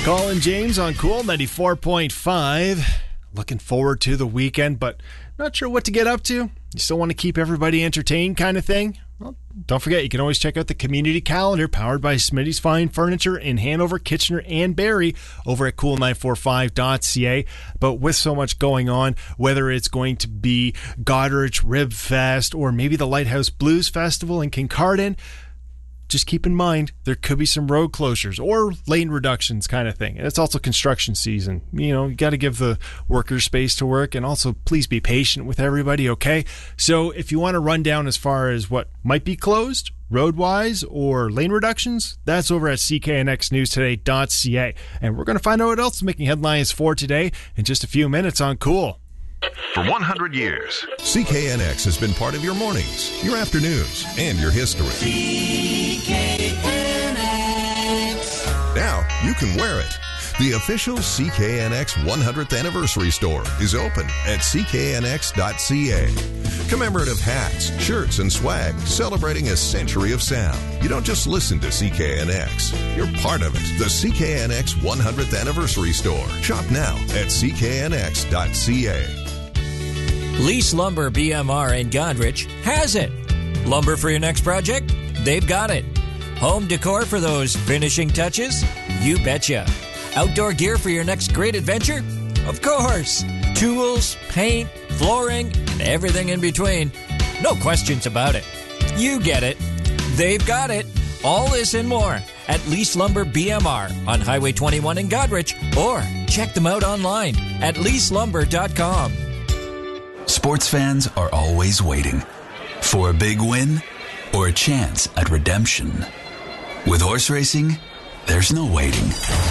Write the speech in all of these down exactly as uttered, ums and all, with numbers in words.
Colin James on Cool ninety-four point five. Looking forward to the weekend, but not sure what to get up to. You still want to keep everybody entertained kind of thing? Well, don't forget, you can always check out the community calendar powered by Smitty's Fine Furniture in Hanover, Kitchener, and Barrie over at cool nine forty-five dot c a. But with so much going on, whether it's going to be Goderich Rib Fest or maybe the Lighthouse Blues Festival in Kincardine, just keep in mind there could be some road closures or lane reductions kind of thing. And it's also construction season. You know, you got to give the workers space to work, and also please be patient with everybody, okay? So if you want to run down as far as what might be closed, road-wise or lane reductions, that's over at c k n x news today dot c a. And we're going to find out what else is making headlines for today in just a few minutes on Cool. For one hundred years, C K N X has been part of your mornings, your afternoons, and your history. C K N X. Now you can wear it. The official C K N X one hundredth anniversary store is open at c k n x dot c a. Commemorative hats, shirts, and swag celebrating a century of sound. You don't just listen to C K N X. You're part of it. The C K N X one hundredth anniversary store. Shop now at c k n x dot c a. Lease Lumber B M R in Goderich has it. Lumber for your next project? They've got it. Home decor for those finishing touches? You betcha. Outdoor gear for your next great adventure? Of course. Tools, paint, flooring, and everything in between. No questions about it. You get it. They've got it. All this and more at Lease Lumber B M R on Highway twenty-one in Goderich, or check them out online at lease lumber dot com. Sports fans are always waiting for a big win or a chance at redemption. With horse racing, there's no waiting.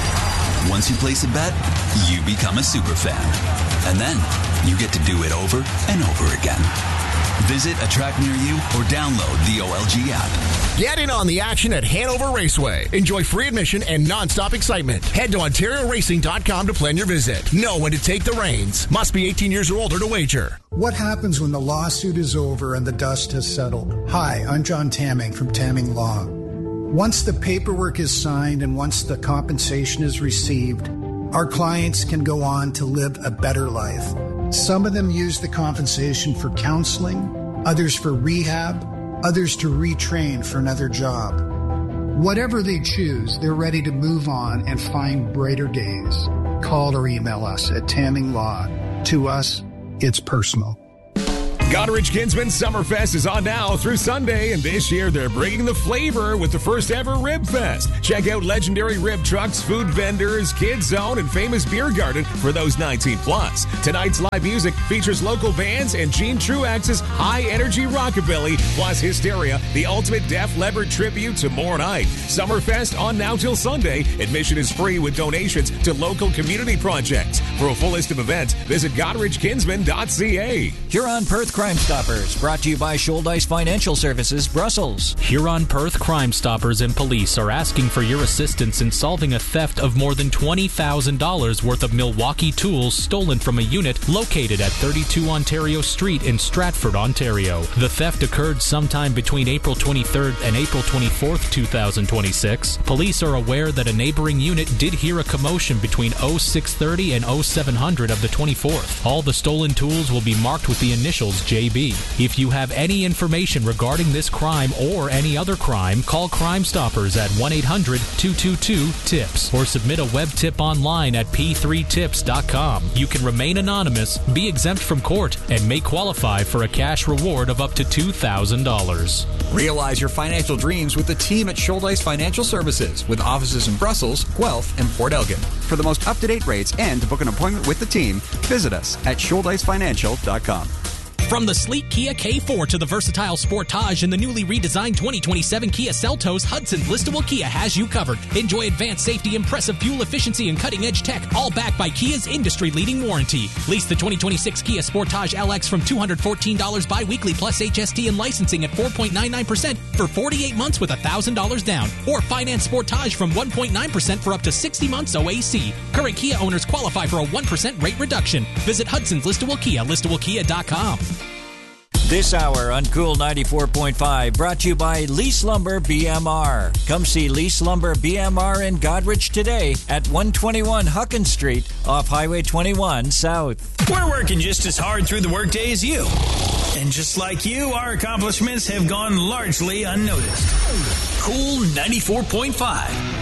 Once you place a bet, you become a super fan. And then you get to do it over and over again. Visit a track near you or download the O L G app. Get in on the action at Hanover Raceway. Enjoy free admission and non-stop excitement. Head to ontario racing dot com to plan your visit. Know when to take the reins. Must be eighteen years or older to wager. What happens when the lawsuit is over and the dust has settled? Hi, I'm John Tamming from Tamming Law. Once the paperwork is signed and once the compensation is received, our clients can go on to live a better life. Some of them use the compensation for counseling, others for rehab, others to retrain for another job. Whatever they choose, they're ready to move on and find brighter days. Call or email us at Tamming Law. To us, it's personal. Goderich Kinsman Summerfest is on now through Sunday, and this year they're bringing the flavor with the first ever Rib Fest. Check out legendary rib trucks, food vendors, kids zone, and famous beer garden for those nineteen plus. Tonight's live music features local bands and Gene Truax's high energy rockabilly, plus Hysteria, the ultimate Def Leppard tribute to More Night. Summerfest on now till Sunday. Admission is free with donations to local community projects. For a full list of events, visit goderich kinsman dot c a. Huron Perth Crime Stoppers, brought to you by Shouldice Financial Services, Brussels. Huron Perth Crime Stoppers and police are asking for your assistance in solving a theft of more than twenty thousand dollars worth of Milwaukee tools stolen from a unit located at thirty-two Ontario Street in Stratford, Ontario. The theft occurred sometime between April twenty-third and April twenty-fourth, two thousand twenty-six. Police are aware that a neighboring unit did hear a commotion between oh six thirty and oh seven hundred of the twenty-fourth. All the stolen tools will be marked with the initials J B. If you have any information regarding this crime or any other crime, call Crime Stoppers at one eight hundred two two two tips or submit a web tip online at p three tips dot com. You can remain anonymous, be exempt from court, and may qualify for a cash reward of up to two thousand dollars. Realize your financial dreams with the team at Shouldice Financial Services, with offices in Brussels, Guelph, and Port Elgin. For the most up-to-date rates and to book an appointment with the team, visit us at shouldice financial dot com. From the sleek Kia K four to the versatile Sportage and the newly redesigned twenty twenty-seven Kia Seltos, Hudson's listable Kia has you covered. Enjoy advanced safety, impressive fuel efficiency, and cutting-edge tech, all backed by Kia's industry-leading warranty. Lease the twenty twenty-six Kia Sportage L X from two hundred fourteen dollars bi-weekly plus H S T and licensing at four point nine nine percent for forty-eight months with one thousand dollars down. Or finance Sportage from one point nine percent for up to sixty months O A C. Current Kia owners qualify for a one percent rate reduction. Visit Hudson's listable Kia, listable kia dot com. This hour on Cool ninety-four point five brought to you by Lease Lumber B M R. Come see Lease Lumber B M R in Godrich today at one twenty-one Huckins Street off Highway twenty-one South. We're working just as hard through the workday as you. And just like you, our accomplishments have gone largely unnoticed. Cool ninety-four point five.